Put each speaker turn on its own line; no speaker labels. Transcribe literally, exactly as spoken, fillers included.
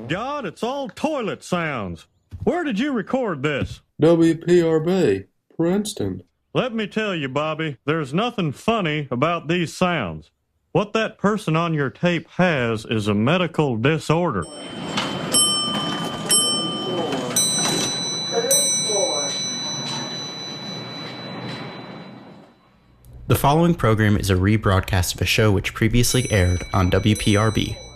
God, it's all toilet sounds. Where did you record this?
W P R B, Princeton.
Let me tell you, Bobby, there's nothing funny about these sounds. What that person on your tape has is a medical disorder.
The following program is a rebroadcast of a show which previously aired on W P R B.